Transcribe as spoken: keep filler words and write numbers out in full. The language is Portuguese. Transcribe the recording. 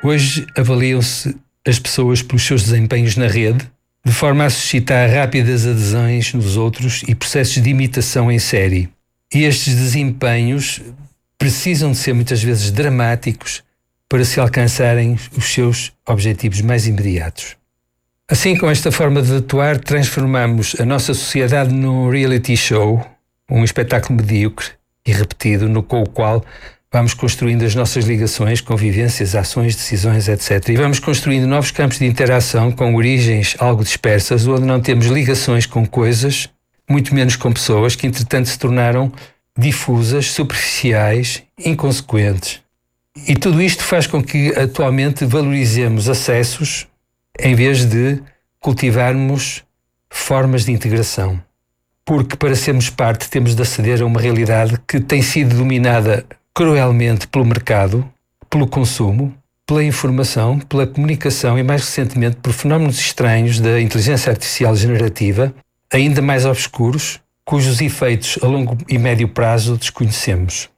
Hoje avaliam-se as pessoas pelos seus desempenhos na rede, de forma a suscitar rápidas adesões nos outros e processos de imitação em série. E estes desempenhos precisam de ser muitas vezes dramáticos para se alcançarem os seus objetivos mais imediatos. Assim, com esta forma de atuar, transformamos a nossa sociedade num reality show, um espetáculo medíocre e repetido, no com o qual vamos construindo as nossas ligações, convivências, ações, decisões, etcétera. E vamos construindo novos campos de interação com origens algo dispersas, onde não temos ligações com coisas, muito menos com pessoas, que entretanto se tornaram difusas, superficiais, inconsequentes. E tudo isto faz com que atualmente valorizemos acessos em vez de cultivarmos formas de integração. Porque para sermos parte temos de aceder a uma realidade que tem sido dominada cruelmente pelo mercado, pelo consumo, pela informação, pela comunicação e mais recentemente por fenómenos estranhos da inteligência artificial generativa, ainda mais obscuros, cujos efeitos a longo e médio prazo desconhecemos.